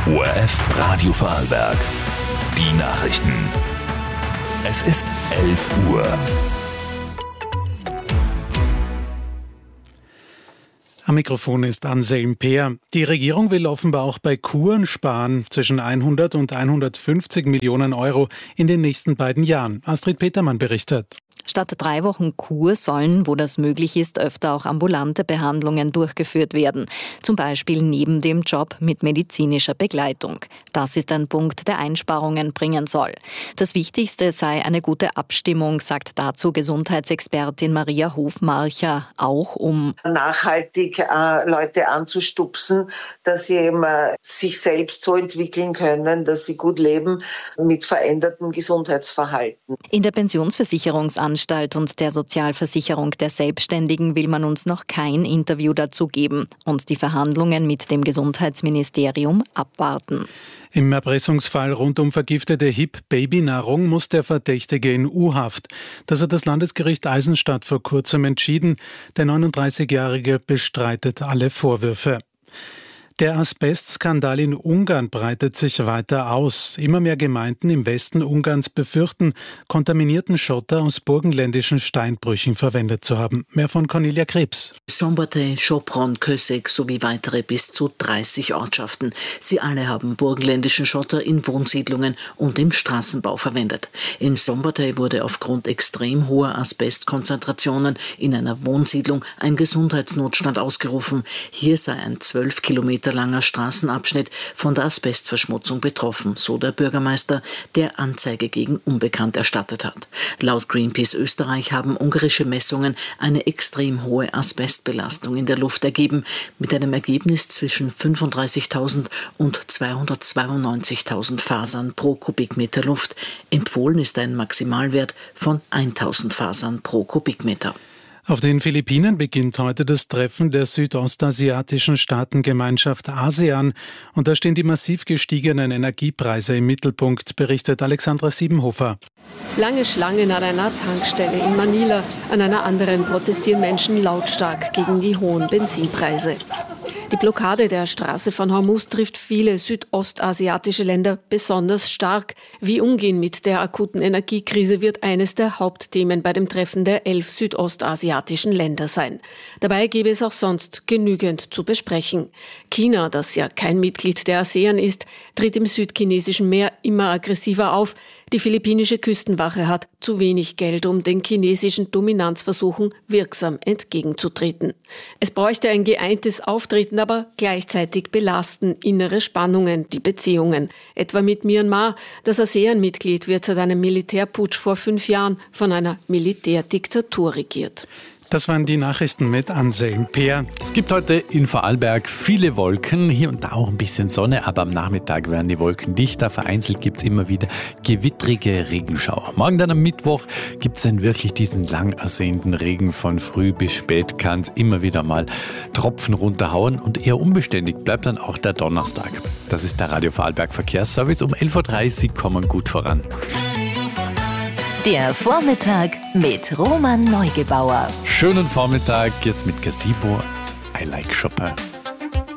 ORF Radio Vorarlberg. Die Nachrichten. Es ist 11 Uhr. Am Mikrofon ist Anselm Peer. Die Regierung will offenbar auch bei Kuren sparen, zwischen 100 und 150 Millionen Euro in den nächsten beiden Jahren. Astrid Petermann berichtet. Statt 3 Wochen Kur sollen, wo das möglich ist, öfter auch ambulante Behandlungen durchgeführt werden. Zum Beispiel neben dem Job mit medizinischer Begleitung. Das ist ein Punkt, der Einsparungen bringen soll. Das Wichtigste sei eine gute Abstimmung, sagt dazu Gesundheitsexpertin Maria Hofmarcher, auch um nachhaltig Leute anzustupsen, dass sie eben sich selbst so entwickeln können, dass sie gut leben mit verändertem Gesundheitsverhalten. In der Pensionsversicherungsanstalt und der Sozialversicherung der Selbstständigen will man uns noch kein Interview dazu geben und die Verhandlungen mit dem Gesundheitsministerium abwarten. Im Erpressungsfall rund um vergiftete HIP-Babynahrung muss der Verdächtige in U-Haft. Das hat das Landesgericht Eisenstadt vor kurzem entschieden. Der 39-Jährige bestreitet alle Vorwürfe. Der Asbestskandal in Ungarn breitet sich weiter aus. Immer mehr Gemeinden im Westen Ungarns befürchten, kontaminierten Schotter aus burgenländischen Steinbrüchen verwendet zu haben. Mehr von Cornelia Krebs. Szombathely, Sopron, Kössek sowie weitere bis zu 30 Ortschaften. Sie alle haben burgenländischen Schotter in Wohnsiedlungen und im Straßenbau verwendet. In Szombathely wurde aufgrund extrem hoher Asbestkonzentrationen in einer Wohnsiedlung ein Gesundheitsnotstand ausgerufen. Hier sei ein 12 Kilometer langer Straßenabschnitt von der Asbestverschmutzung betroffen, so der Bürgermeister, der Anzeige gegen Unbekannt erstattet hat. Laut Greenpeace Österreich haben ungarische Messungen eine extrem hohe Asbestbelastung in der Luft ergeben, mit einem Ergebnis zwischen 35.000 und 292.000 Fasern pro Kubikmeter Luft. Empfohlen ist ein Maximalwert von 1.000 Fasern pro Kubikmeter. Auf den Philippinen beginnt heute das Treffen der südostasiatischen Staatengemeinschaft ASEAN und da stehen die massiv gestiegenen Energiepreise im Mittelpunkt, berichtet Alexandra Siebenhofer. Lange Schlangen an einer Tankstelle in Manila, an einer anderen protestieren Menschen lautstark gegen die hohen Benzinpreise. Die Blockade der Straße von Hormuz trifft viele südostasiatische Länder besonders stark. Wie umgehen mit der akuten Energiekrise wird eines der Hauptthemen bei dem Treffen der 11 südostasiatischen Länder sein. Dabei gäbe es auch sonst genügend zu besprechen. China, das ja kein Mitglied der ASEAN ist, tritt im südchinesischen Meer immer aggressiver auf. Die philippinische Küstenwache hat zu wenig Geld, um den chinesischen Dominanzversuchen wirksam entgegenzutreten. Es bräuchte ein geeintes Auftreten, aber gleichzeitig belasten innere Spannungen die Beziehungen. Etwa mit Myanmar. Das ASEAN-Mitglied wird seit einem Militärputsch vor 5 Jahren von einer Militärdiktatur regiert. Das waren die Nachrichten mit Anselm Peer. Es gibt heute in Vorarlberg viele Wolken, hier und da auch ein bisschen Sonne, aber am Nachmittag werden die Wolken dichter. Vereinzelt gibt es immer wieder gewittrige Regenschauer. Morgen dann am Mittwoch gibt es dann wirklich diesen lang ersehnten Regen. Von früh bis spät kann es immer wieder mal Tropfen runterhauen und eher unbeständig bleibt dann auch der Donnerstag. Das ist der Radio Vorarlberg Verkehrsservice. Um 11.30 Uhr kommen gut voran. Der Vormittag mit Roman Neugebauer. Schönen Vormittag jetzt mit Gazebo. I like Chopin.